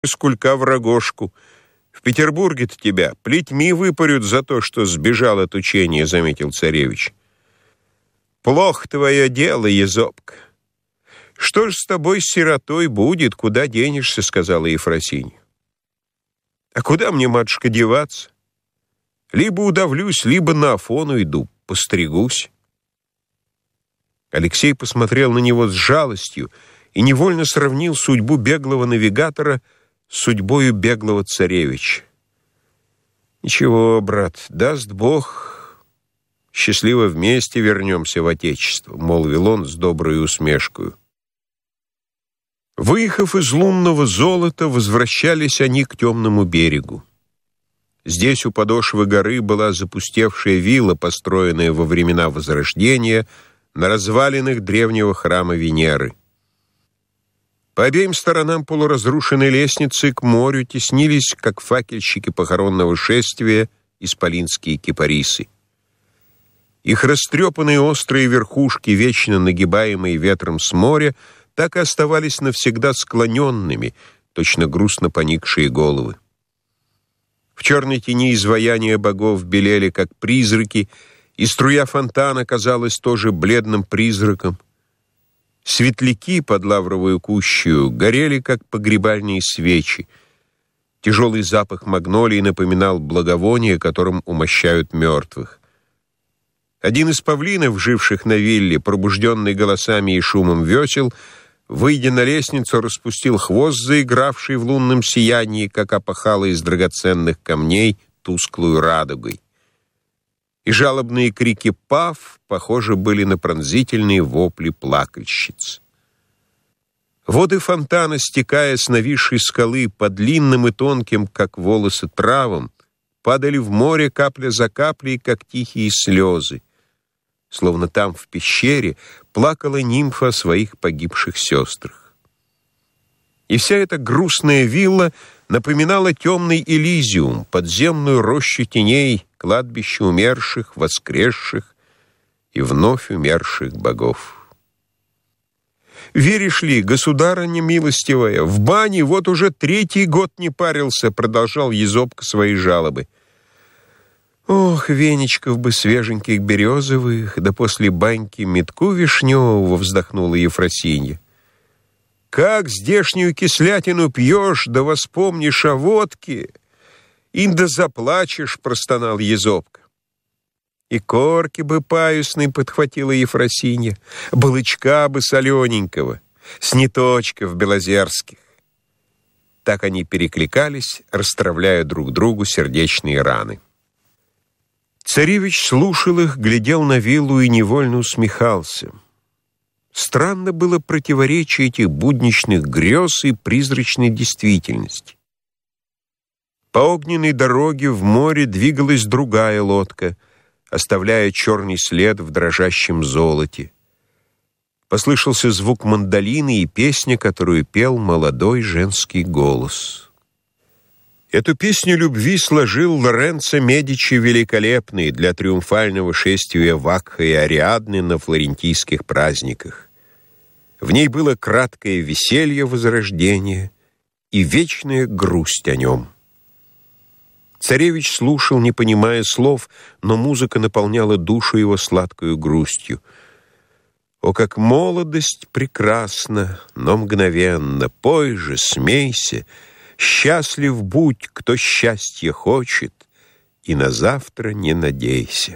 с кулька в рогожку. В Петербурге-то тебя плетьми выпарют за то, что сбежал от учения, заметил царевич. Плохо твое дело, Езопка. Что ж с тобой, сиротой, будет, куда денешься, сказала Ефросинья. А куда мне, матушка, деваться? Либо удавлюсь, либо на Афону иду, постригусь. Алексей посмотрел на него с жалостью и невольно сравнил судьбу беглого навигатора с судьбою беглого царевича. «Ничего, брат, даст Бог, счастливо вместе вернемся в Отечество», — молвил он с доброй усмешкою. Выехав из лунного золота, возвращались они к темному берегу. Здесь у подошвы горы была запустевшая вилла, построенная во времена Возрождения на развалинах древнего храма Венеры. По обеим сторонам полуразрушенной лестницы к морю теснились, как факельщики похоронного шествия, исполинские кипарисы. Их растрепанные острые верхушки, вечно нагибаемые ветром с моря, так и оставались навсегда склоненными, точно грустно поникшие головы. В черной тени изваяния богов белели, как призраки, и струя фонтана казалась тоже бледным призраком. Светляки под лавровую кущью горели, как погребальные свечи. Тяжелый запах магнолии напоминал благовоние, которым умощают мертвых. Один из павлинов, живших на вилле, пробужденный голосами и шумом весел, выйдя на лестницу, распустил хвост, заигравший в лунном сиянии, как опахало из драгоценных камней, тусклую радугой. И жалобные крики пав, похожи были на пронзительные вопли плакальщиц. Воды фонтана, стекая с нависшей скалы по длинным и тонким, как волосы, травам, падали в море капля за каплей, как тихие слезы. Словно там, в пещере, плакала нимфа о своих погибших сестрах. И вся эта грустная вилла напоминала темный Элизиум, подземную рощу теней, кладбище умерших, воскресших и вновь умерших богов. «Веришь ли, государыня милостивая, в бане вот уже 3-й год не парился», — продолжал Езопка свои жалобы. «Ох, веничков бы свеженьких березовых, да после баньки метку вишневого», — вздохнула Ефросинья. «Как здешнюю кислятину пьешь, да воспомнишь о водке, инда заплачешь», — простонал Езопка. «И корки бы паюсной», — подхватила Ефросинья, «балычка бы солененького, сниточков белозерских». Так они перекликались, расстравляя друг другу сердечные раны. Царевич слушал их, глядел на виллу и невольно усмехался. Странно было противоречие этих будничных грез и призрачной действительности. По огненной дороге в море двигалась другая лодка, оставляя черный след в дрожащем золоте. Послышался звук мандолины и песня, которую пел молодой женский голос. Эту песню любви сложил Лоренцо Медичи Великолепный для триумфального шествия Вакха и Ариадны на флорентийских праздниках. В ней было краткое веселье Возрождения и вечная грусть о нем. Царевич слушал, не понимая слов, но музыка наполняла душу его сладкою грустью. «О, как молодость прекрасна, но мгновенно! Пой же, смейся! Счастлив будь, кто счастье хочет, и на завтра не надейся».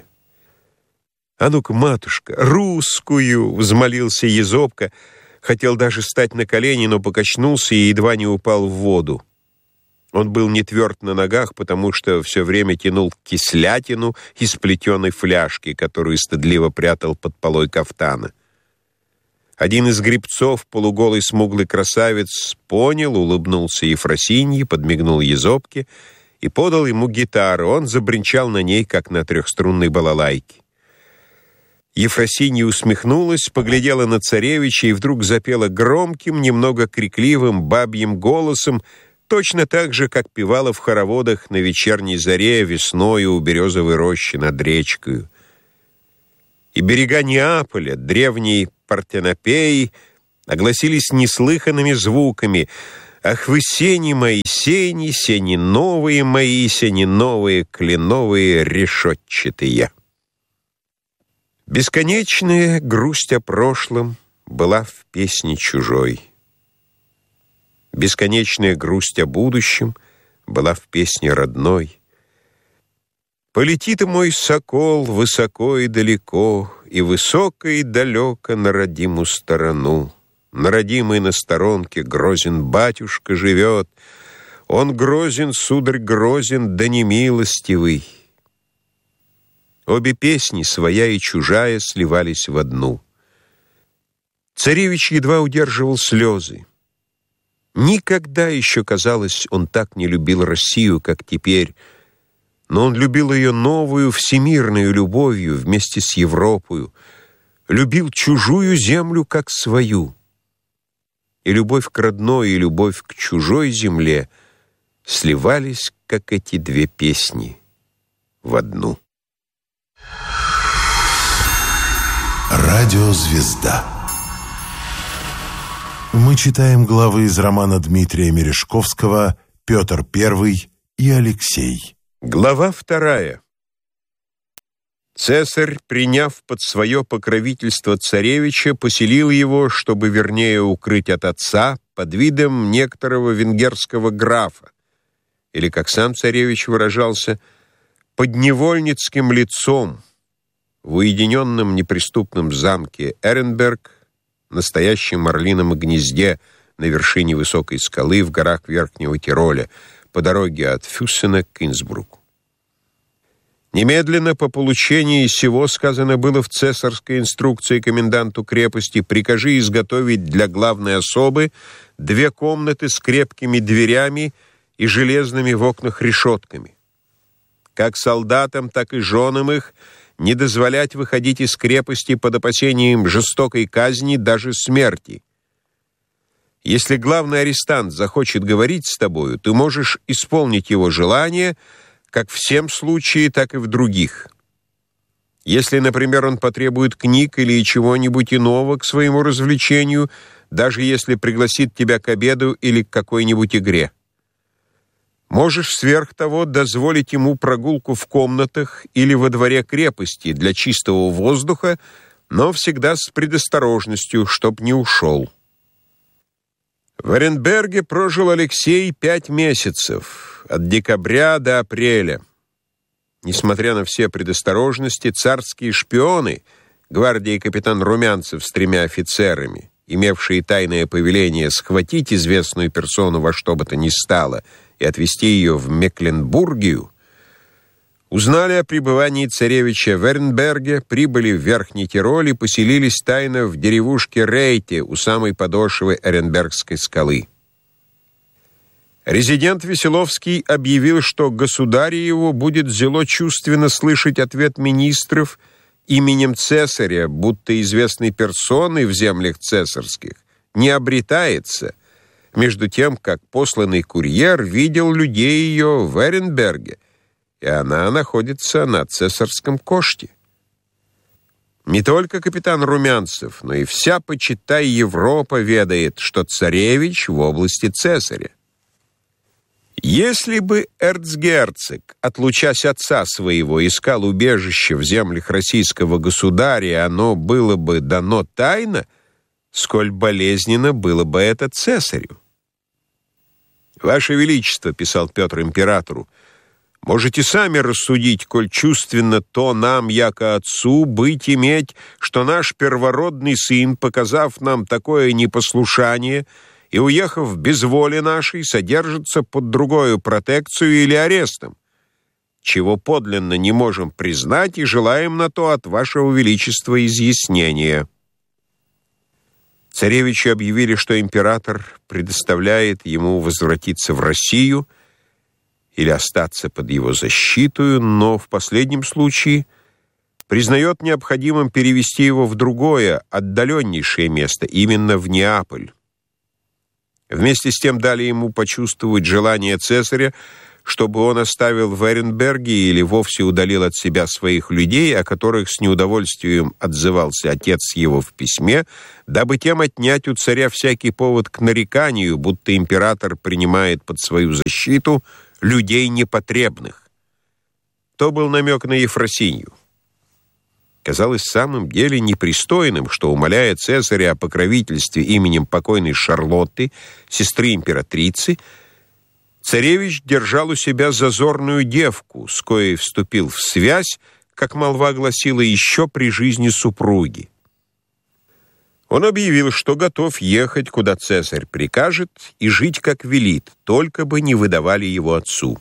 «А ну-ка, матушка, русскую!» — взмолился Езопка. Хотел даже встать на колени, но покачнулся и едва не упал в воду. Он был не тверд на ногах, потому что все время тянул кислятину из плетеной фляжки, которую стыдливо прятал под полой кафтана. Один из гребцов, полуголый смуглый красавец, понял, улыбнулся Ефросинье, подмигнул Езопке и подал ему гитару. Он забринчал на ней, как на трехструнной балалайке. Ефросинья усмехнулась, поглядела на царевича и вдруг запела громким, немного крикливым бабьим голосом, точно так же, как певала в хороводах на вечерней заре весною у березовой рощи над речкою. И берега Неаполя, древней Партенопеи, огласились неслыханными звуками. Ах вы, сени мои, сени новые мои, сени новые, кленовые, решетчатые. Бесконечная грусть о прошлом была в песне чужой. Бесконечная грусть о будущем была в песне родной. Полетит мой сокол высоко и далеко, и высоко и далеко на родимую сторону. На родимой на сторонке грозен батюшка живет. Он грозен, сударь, грозен, да немилостивый. Обе песни, своя и чужая, сливались в одну. Царевич едва удерживал слезы. Никогда еще, казалось, он так не любил Россию, как теперь, но он любил ее новую, всемирную любовью вместе с Европою, любил чужую землю, как свою. И любовь к родной, и любовь к чужой земле сливались, как эти две песни, в одну. Радиозвезда. Мы читаем главы из романа Дмитрия Мережковского «Петр I и Алексей». Глава 2. Цесарь, приняв под свое покровительство царевича, поселил его, чтобы вернее укрыть от отца, под видом некоторого венгерского графа, или, как сам царевич выражался, подневольницким лицом, в уединенном неприступном замке Эренберг, настоящем орлином гнезде на вершине высокой скалы в горах Верхнего Тироля, по дороге от Фюссена к Инсбруку. Немедленно по получении сего сказано было в цесарской инструкции коменданту крепости: «Прикажи изготовить для главной особы 2 комнаты с крепкими дверями и железными в окнах решетками. Как солдатам, так и женам их не дозволять выходить из крепости под опасением жестокой казни, даже смерти. Если главный арестант захочет говорить с тобою, ты можешь исполнить его желание, как в сем случае, так и в других. Если, например, он потребует книг или чего-нибудь иного к своему развлечению, даже если пригласит тебя к обеду или к какой-нибудь игре. Можешь сверх того дозволить ему прогулку в комнатах или во дворе крепости для чистого воздуха, но всегда с предосторожностью, чтоб не ушел». В Эренберге прожил Алексей 5 месяцев, от декабря до апреля. Несмотря на все предосторожности, царские шпионы, гвардии капитан Румянцев с 3 офицерами, имевшие тайное повеление схватить известную персону во что бы то ни стало и отвезти ее в Мекленбургию, узнали о пребывании царевича в Эренберге, прибыли в Верхний Тироль и поселились тайно в деревушке Рейте у самой подошвы Эренбергской скалы. Резидент Веселовский объявил, что государю его будет зело чувственно слышать ответ министров именем цесаря, будто известной персоной в землях цесарских не обретается, между тем, как посланный курьер видел людей ее в Эренберге, и она находится на цесарском коште. Не только капитан Румянцев, но и вся, почитай, Европа ведает, что царевич в области цесаря. Если бы эрцгерцог, отлучась отца своего, искал убежище в землях российского государя, оно было бы дано тайно, сколь болезненно было бы это цесарю. «Ваше Величество», — писал Петр императору, — «можете сами рассудить, коль чувственно то нам, яко отцу, быть иметь, что наш первородный сын, показав нам такое непослушание и уехав без воли нашей, содержится под другою протекцию или арестом, чего подлинно не можем признать и желаем на то от Вашего Величества изъяснения». Царевичу объявили, что император предоставляет ему возвратиться в Россию или остаться под его защитою, но в последнем случае признает необходимым перевести его в другое, отдаленнейшее место, именно в Неаполь. Вместе с тем дали ему почувствовать желание цесаря, чтобы он оставил в Эренберге или вовсе удалил от себя своих людей, о которых с неудовольствием отзывался отец его в письме, дабы тем отнять у царя всякий повод к нареканию, будто император принимает под свою защиту людей непотребных. То был намек на Ефросинью. Казалось в самом деле непристойным, что, умоляя Цезаря о покровительстве именем покойной Шарлотты, сестры императрицы, царевич держал у себя зазорную девку, с коей вступил в связь, как молва гласила, еще при жизни супруги. Он объявил, что готов ехать, куда Цезарь прикажет, и жить, как велит, только бы не выдавали его отцу.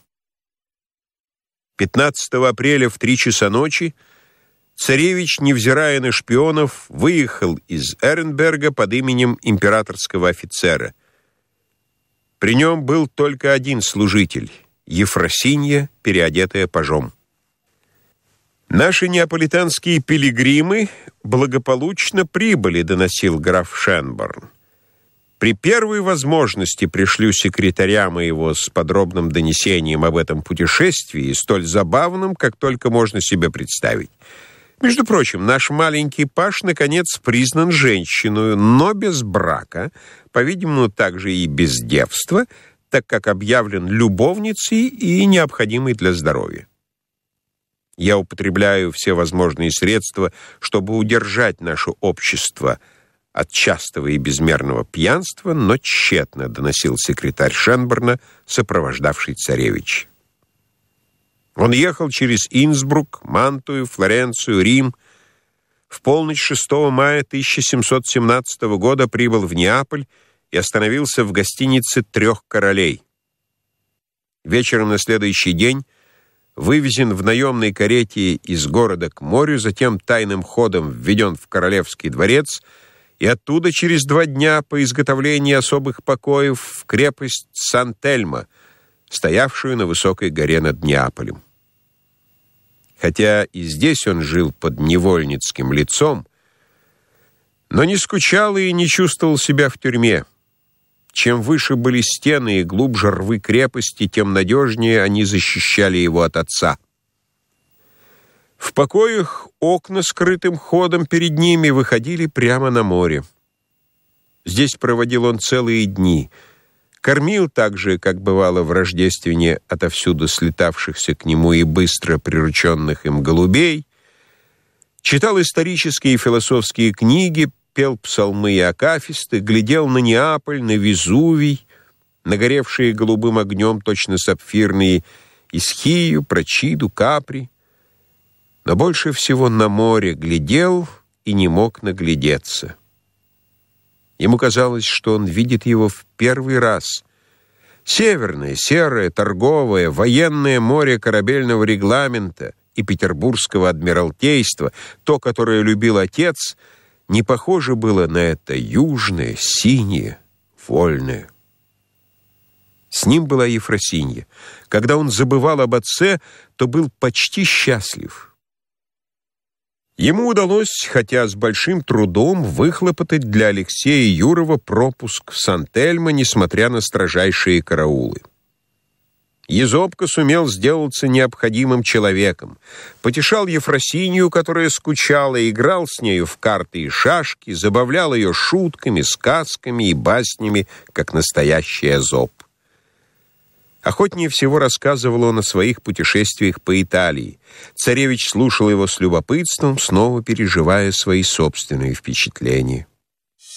15 апреля в 3 часа ночи царевич, невзирая на шпионов, выехал из Эренберга под именем императорского офицера. При нем был только один служитель — Ефросинья, переодетая пажом. «Наши неаполитанские пилигримы благополучно прибыли», — доносил граф Шенборн. «При первой возможности пришлю секретаря моего с подробным донесением об этом путешествии, столь забавным, как только можно себе представить. Между прочим, наш маленький паж, наконец, признан женщиной, но без брака, по-видимому, также и без девства, так как объявлен любовницей и необходимой для здоровья. Я употребляю все возможные средства, чтобы удержать наше общество от частого и безмерного пьянства, но тщетно», — доносил секретарь Шенборна, сопровождавший царевича. Он ехал через Инсбрук, Мантую, Флоренцию, Рим. В полночь 6 мая 1717 года прибыл в Неаполь и остановился в гостинице «Трех королей». Вечером на следующий день вывезен в наемной карете из города к морю, затем тайным ходом введен в Королевский дворец и оттуда через 2 дня по изготовлении особых покоев в крепость Сан-Тельмо, стоявшую на высокой горе над Неаполем. Хотя и здесь он жил под невольницким лицом, но не скучал и не чувствовал себя в тюрьме. Чем выше были стены и глубже рвы крепости, тем надежнее они защищали его от отца. В покоях окна скрытым ходом перед ними выходили прямо на море. Здесь проводил он целые дни. Кормил так же, как бывало в Рождествене, отовсюду слетавшихся к нему и быстро прирученных им голубей, читал исторические и философские книги, пел псалмы и акафисты, глядел на Неаполь, на Везувий, на горевшие голубым огнем точно сапфирные Исхию, Прочиду, Капри, но больше всего на море глядел и не мог наглядеться. Ему казалось, что он видит его в первый раз. Северное, серое, торговое, военное море корабельного регламента и петербургского адмиралтейства, то, которое любил отец, не похоже было на это южное, синее, вольное. С ним была Ефросинья. Когда он забывал об отце, то был почти счастлив. Ему удалось, хотя с большим трудом, выхлопотать для Алексея Юрова пропуск в Сан-Тельмо, несмотря на строжайшие караулы. Езопка сумел сделаться необходимым человеком, потешал Ефросинью, которая скучала, играл с нею в карты и шашки, забавлял ее шутками, сказками и баснями, как настоящий Эзоп. Охотнее всего рассказывал он о своих путешествиях по Италии. Царевич слушал его с любопытством, снова переживая свои собственные впечатления.